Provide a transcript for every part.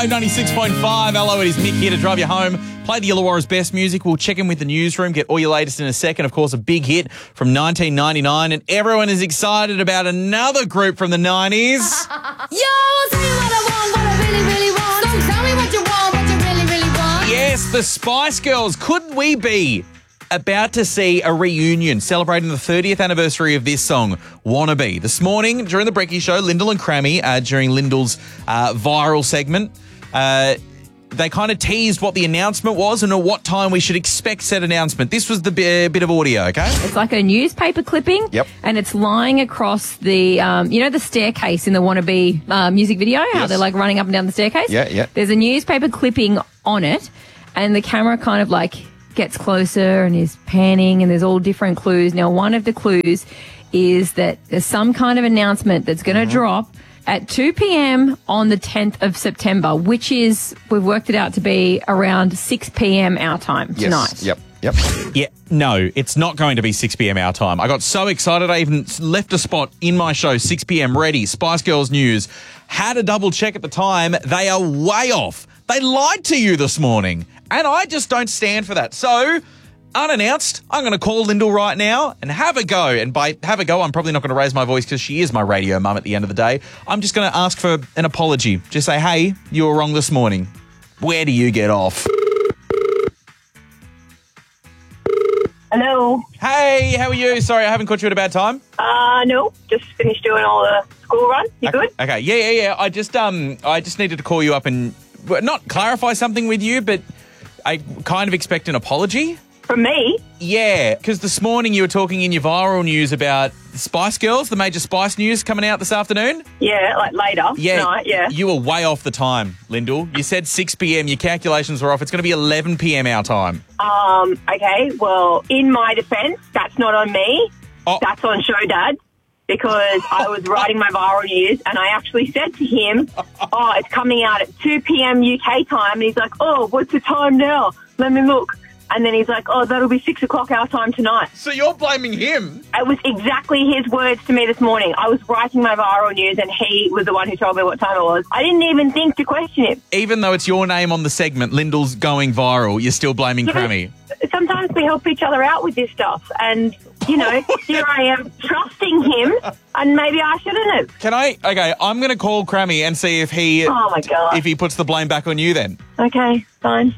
96.5. Hello, it is Mick here to drive you home. Play the Illawarra's best music. We'll check in with the newsroom, get all your latest in a second. Of course, a big hit from 1999, and everyone is excited about another group from the 90s. Yo, tell me what I want, what I really, really want. So tell me what you want, what you really, really want. Yes, the Spice Girls. Could we be about to see a reunion celebrating the 30th anniversary of this song, Wannabe? This morning, during the Brekkie Show, Lyndall and Crammy, during Lyndall's viral segment, they kind of teased what the announcement was and at what time we should expect said announcement. This was the bit of audio, okay? It's like a newspaper clipping. Yep. And it's lying across the, the staircase in the Wannabe music video, how Yes. they're like running up and down the staircase? Yeah. There's a newspaper clipping on it, and the camera kind of like gets closer and is panning, and there's all different clues. Now, one of the clues is that there's some kind of announcement that's going to drop at 2 p.m. on the 10th of September, which is, we've worked it out to be around 6 p.m. our time tonight. Yep. Yeah, no, it's not going to be 6 p.m. our time. I got so excited I even left a spot in my show, 6 p.m. ready, Spice Girls News. Had to double check at the time. They are way off. They lied to you this morning, and I just don't stand for that. So, unannounced, I'm going to call Lyndall right now and have a go. And by have a go, I'm probably not going to raise my voice because she is my radio mum at the end of the day. I'm just going to ask for an apology. Just say, hey, you were wrong this morning. Where do you get off? Hello. Hey, how are you? Sorry, I haven't caught you at a bad time. No, just finished doing all the school run. You good? Okay, yeah. I just needed to call you up and not clarify something with you, but I kind of expect an apology. From me? Yeah, because this morning you were talking in your viral news about the Spice Girls, the major Spice news coming out this afternoon. Yeah, like later tonight, yeah. You were way off the time, Lyndall. You said 6 p.m. Your calculations were off. It's going to be 11 p.m. our time. Okay, well, in my defence, that's not on me. Oh. That's on Show Dad. Because I was writing my viral news and I actually said to him, oh, it's coming out at 2 p.m. UK time. And he's like, oh, what's the time now? Let me look. And then he's like, oh, that'll be 6 o'clock our time tonight. So you're blaming him? It was exactly his words to me this morning. I was writing my viral news and he was the one who told me what time it was. I didn't even think to question him. Even though it's your name on the segment, Lyndall's going viral, you're still blaming Crammy. Sometimes we help each other out with this stuff. And, here I am trusting him and maybe I shouldn't have. Okay, I'm going to call Crammy and see if he... Oh, my God. If he puts the blame back on you then. Okay, fine.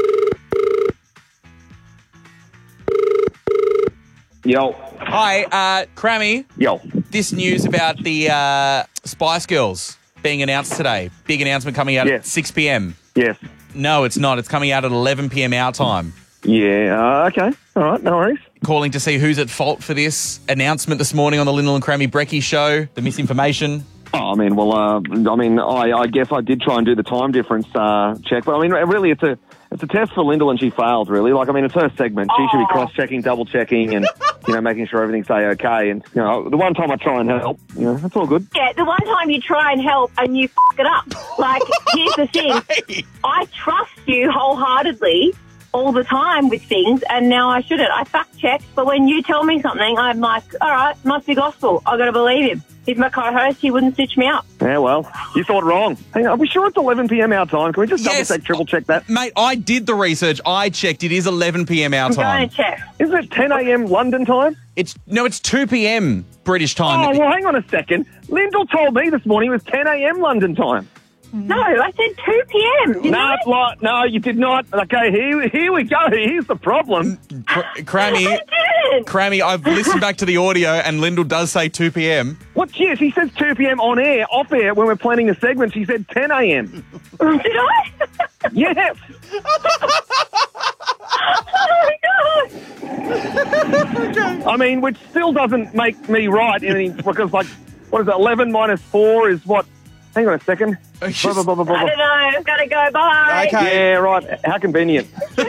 Yo. Hi, Crammy. Yo. This news about the Spice Girls being announced today. Big announcement coming out at 6 p.m. Yes. No, it's not. It's coming out at 11 p.m. our time. Yeah, okay. All right, no worries. Calling to see who's at fault for this announcement this morning on the Lyndall and Crammy Brekkie Show, the misinformation. Oh, I mean, I guess I did try and do the time difference check, but I mean, really, it's a test for Lyndall and she failed, really. It's her segment. She should be cross-checking, double-checking and, making sure everything's okay. And, the one time I try and help, that's all good. Yeah, the one time you try and help and you f*** it up. Like, here's the thing. Hey. I trust you wholeheartedly all the time with things, and now I shouldn't. I fact-check, but when you tell me something, I'm like, all right, must be gospel. I've got to believe him. He's my co-host. He wouldn't stitch me up. Yeah, well, you thought wrong. Hang on, are we sure it's 11 p.m. our time? Can we just double-check, triple-check that? Mate, I did the research. I checked. It is 11 p.m. our I'm time. going to check. Isn't it 10 a.m. London time? It's 2 p.m. British time. Oh, well, hang on a second. Lyndall told me this morning it was 10 a.m. London time. No, I said 2 p.m. Didn't I? No, you did not. Okay, here we go. Here's the problem. Crammy, I didn't. Crammy, I've listened back to the audio and Lyndall does say 2 p.m. What? Yes, he says 2 p.m. on air. Off air, when we're planning the segment, she said 10 a.m. Did I? Yes. Oh, my God. I mean, which still doesn't make me right. Because, what is it? 11 minus 4 is what? Hang on a second. I don't know. I've got to go. Bye. Okay. Yeah, right. How convenient.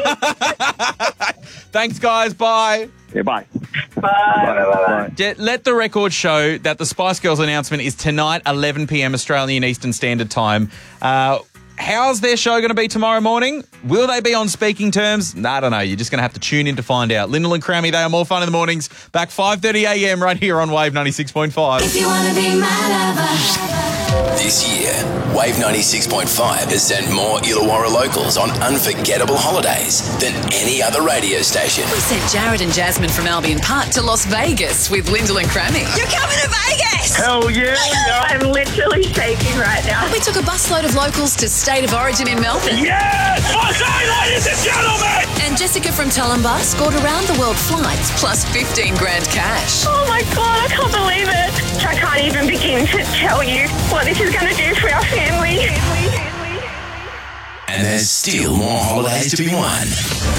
Thanks, guys. Bye. Yeah, bye. Bye. Let the record show that the Spice Girls announcement is tonight, 11 p.m. Australian Eastern Standard Time. How's their show going to be tomorrow morning? Will they be on speaking terms? I don't know. You're just going to have to tune in to find out. Lyndall and Crammy, they are more fun in the mornings. Back 5:30 a.m. right here on Wave 96.5. If you want to be my lover. This year, Wave 96.5 has sent more Illawarra locals on unforgettable holidays than any other radio station. We sent Jared and Jasmine from Albion Park to Las Vegas with Lyndall and Crammy. You're coming to Vegas! Hell yeah, I'm literally shaking right now. We took a busload of locals to State of Origin in Melbourne. Yes! Okay, ladies and gentlemen! And Jessica from Tullambar scored around the world flights plus 15 grand cash. Oh my God, I can't believe it. I can't even begin to tell you what this is going to do for our family. And there's still more holidays to be won.